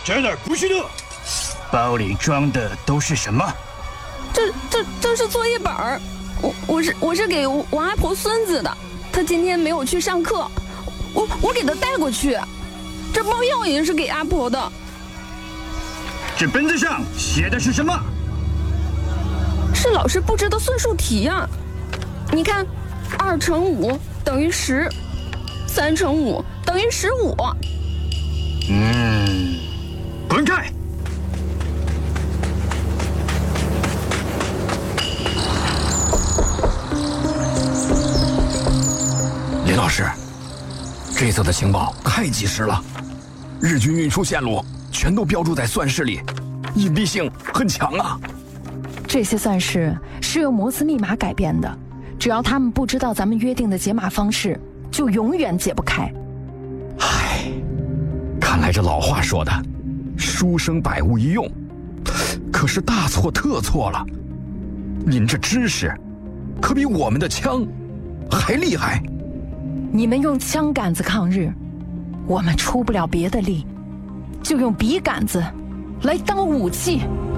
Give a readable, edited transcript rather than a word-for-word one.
这哪儿不是的？ 包里装的都是什么？ 这是作业本儿，我是给我阿婆孙子的，他今天没有去上课，我给他带过去。这包药也是给阿婆的。 这本子上写的是什么？ 是老师布置的算术题呀。你看，2乘5等于10，3乘5等于15。 滚开！ 林老师，这次的情报太及时了，日军运输线路全都标注在算式里，隐蔽性很强啊。 这些算式是用摩斯密码改编的，只要他们不知道咱们约定的解码方式，就永远解不开。 唉，看来这老话说的“书生百无一用”，可是大错特错了。您这知识，可比我们的枪还厉害。 你们用枪杆子抗日，我们出不了别的力，就用笔杆子来当武器。